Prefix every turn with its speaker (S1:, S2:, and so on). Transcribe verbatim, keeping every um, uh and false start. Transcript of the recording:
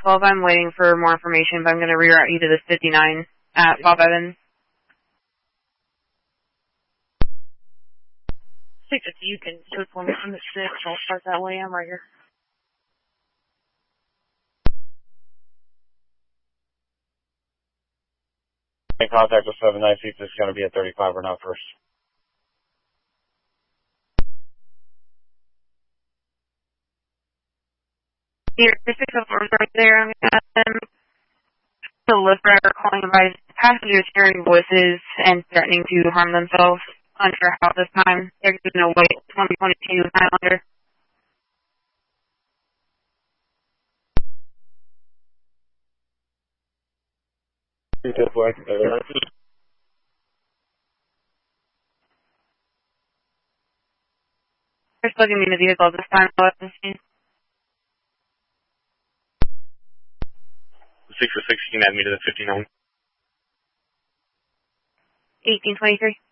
S1: twelve, I'm waiting for more information, but I'm going to reroute you to this fifty-nine at Bob Evans.
S2: six fifty, you can switch one from the six. I'll start that way. I'm right here.
S3: In contact with seven nine, see if this is going to be a thirty-five or not first.
S1: Here, six oh four is right there. I'm going to ask them the lift driver calling by passengers hearing voices and threatening to harm themselves. Unsure how this time. They're going to wait twenty twenty-two Highlander.
S3: This way.
S1: They're slugging me in the vehicle this time.
S3: six oh six, you can add me to the fifty-nine.
S1: eighteen twenty-three.